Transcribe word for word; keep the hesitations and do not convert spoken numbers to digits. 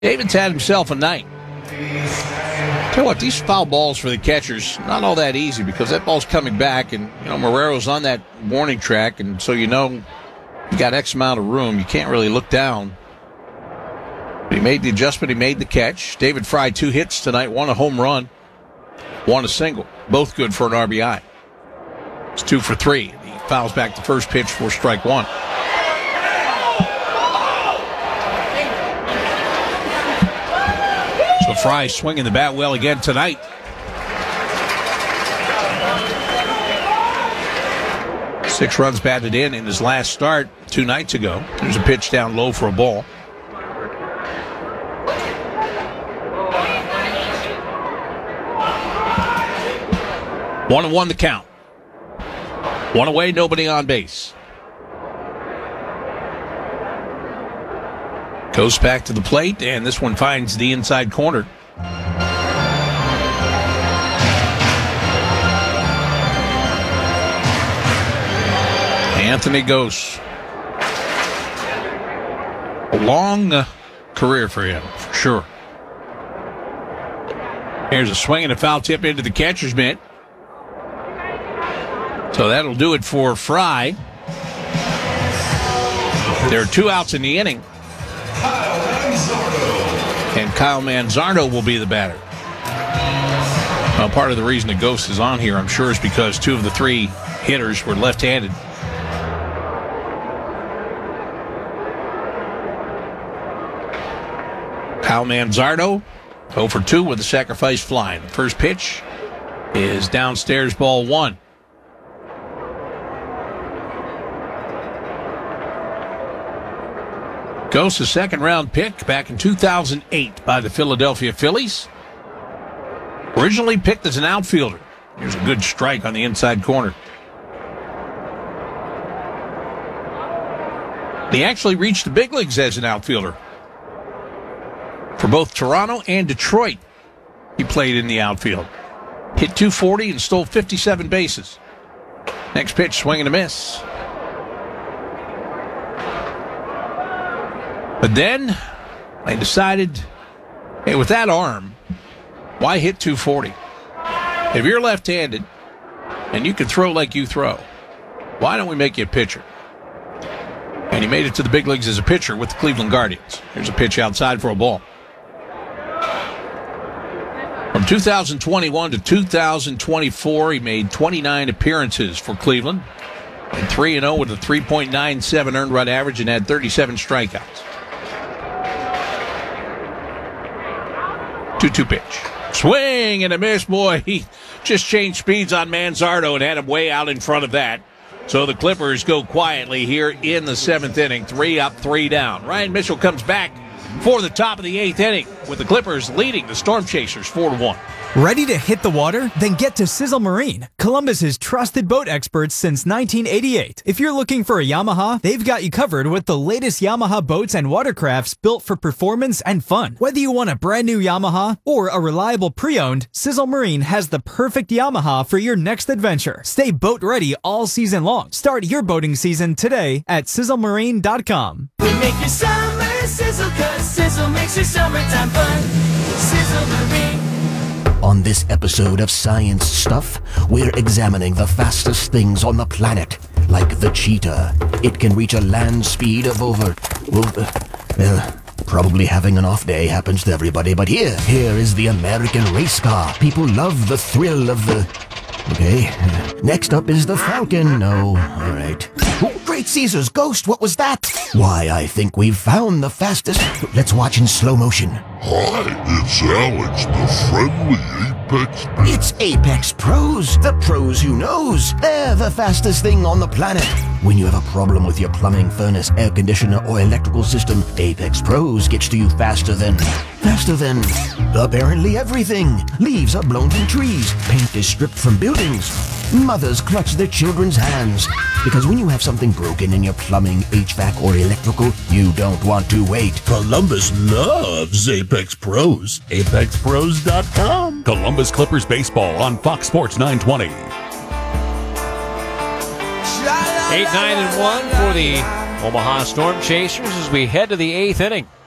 David's had himself a night. Tell you what, these foul balls for the catchers, not all that easy because that ball's coming back, and you know Marrero's on that warning track, and so you know you got X amount of room. You can't really look down. But he made the adjustment. He made the catch. David Fry, two hits tonight, one a home run, one a single. Both good for an R B I. It's two for three. He fouls back the first pitch for strike one. So Fry swinging the bat well again tonight. Six runs batted in in his last start two nights ago. There's a pitch down low for a ball. One and one the count. One away, nobody on base. Goes back to the plate, and this one finds the inside corner. Anthony Gose. A long uh, career for him, for sure. Here's a swing and a foul tip into the catcher's mitt. So that'll do it for Fry. There are two outs in the inning. And Kyle Manzardo will be the batter. Well, part of the reason that Gose is on here, I'm sure, is because two of the three hitters were left-handed. Kyle Manzardo, oh for two with a sacrifice fly. The first pitch is downstairs, ball one. Gose, a second-round pick back in two thousand eight by the Philadelphia Phillies. Originally picked as an outfielder. Here's a good strike on the inside corner. He actually reached the big leagues as an outfielder. For both Toronto and Detroit, he played in the outfield. Hit two forty and stole fifty-seven bases. Next pitch, swing and a miss. But then they decided, hey, with that arm, why hit two forty? If you're left-handed and you can throw like you throw, why don't we make you a pitcher? And he made it to the big leagues as a pitcher with the Cleveland Guardians. Here's a pitch outside for a ball. From two thousand twenty-one to two thousand twenty-four, he made twenty-nine appearances for Cleveland. And three and oh with a three point nine seven earned run average and had thirty-seven strikeouts. two two pitch. Swing and a miss. Boy, he just changed speeds on Manzardo and had him way out in front of that. So the Clippers go quietly here in the seventh inning. Three up, three down. Ryan Mitchell comes back for the top of the eighth inning with the Clippers leading the Storm Chasers four to one. Ready to hit the water? Then get to Sizzle Marine, Columbus's trusted boat experts since nineteen eighty-eight. If you're looking for a Yamaha, they've got you covered with the latest Yamaha boats and watercrafts built for performance and fun. Whether you want a brand new Yamaha or a reliable pre-owned, Sizzle Marine has the perfect Yamaha for your next adventure. Stay boat ready all season long. Start your boating season today at sizzle marine dot com. We make your summer sizzle, cause Sizzle makes your summertime fun. Sizzle Marine. On this episode of Science Stuff, we're examining the fastest things on the planet, like the cheetah. It can reach a land speed of over... Well, uh, uh, probably having an off day happens to everybody, but here, here is the American race car. People love the thrill of the... Okay. Next up is the Falcon. No, all right. Oh, Great Caesar's Ghost, what was that? Why, I think we've found the fastest... Let's watch in slow motion. Hi, it's Alex, the friendly Apex... It's Apex Pros, the pros who knows. They're the fastest thing on the planet. When you have a problem with your plumbing, furnace, air conditioner, or electrical system, Apex Pros gets to you faster than... Faster than... apparently everything. Leaves are blown from trees. Paint is stripped from buildings. Mothers clutch their children's hands. Because when you have something broken in your plumbing, H V A C, or electrical, you don't want to wait. Columbus loves Apex Pros. Apex Pros dot com. Columbus Clippers baseball on Fox Sports nine twenty. eight nine and one for the Omaha Storm Chasers as we head to the eighth inning.